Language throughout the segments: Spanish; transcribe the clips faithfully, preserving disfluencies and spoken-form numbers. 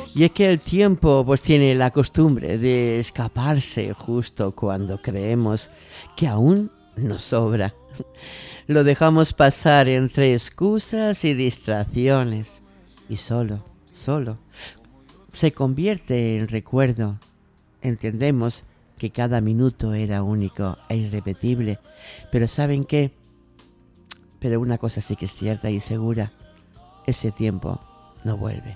Y es que el tiempo pues tiene la costumbre de escaparse justo cuando creemos que aún nos sobra. Lo dejamos pasar entre excusas y distracciones. Y solo, solo, se convierte en recuerdo. Entendemos que cada minuto era único e irrepetible. Pero ¿saben qué? Pero una cosa sí que es cierta y segura. Ese tiempo no vuelve.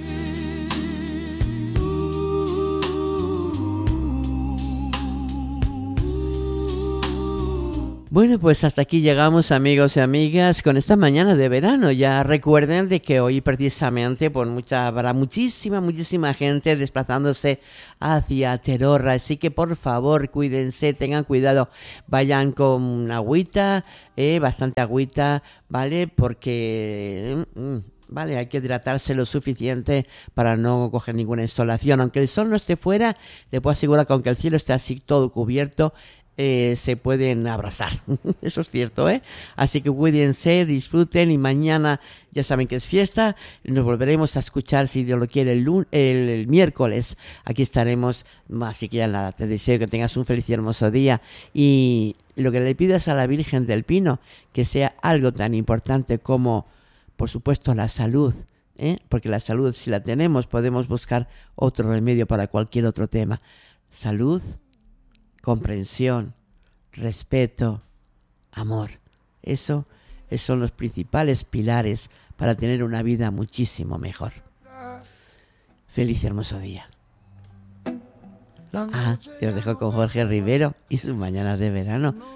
Bueno, pues hasta aquí llegamos, amigos y amigas, con esta mañana de verano. Ya recuerden de que hoy precisamente por mucha, habrá muchísima, muchísima gente desplazándose hacia Terorra. Así que por favor, cuídense, tengan cuidado, vayan con agüita, eh, bastante agüita, ¿vale? Porque... Mm, Vale, hay que hidratarse lo suficiente para no coger ninguna insolación. Aunque el sol no esté fuera, le puedo asegurar que aunque el cielo esté así todo cubierto, eh, se pueden abrazar. Eso es cierto, ¿eh? Así que cuídense, disfruten y mañana ya saben que es fiesta. Nos volveremos a escuchar, si Dios lo quiere, el, lun- el, el miércoles. Aquí estaremos. Así que ya nada, te deseo que tengas un feliz y hermoso día. Y lo que le pidas a la Virgen del Pino, que sea algo tan importante como... Por supuesto, la salud, ¿eh? Porque la salud, si la tenemos, podemos buscar otro remedio para cualquier otro tema. Salud, comprensión, respeto, amor. Eso, esos son los principales pilares para tener una vida muchísimo mejor. Feliz y hermoso día. Ah, y os dejo con Jorge Rivero y sus mañanas de verano.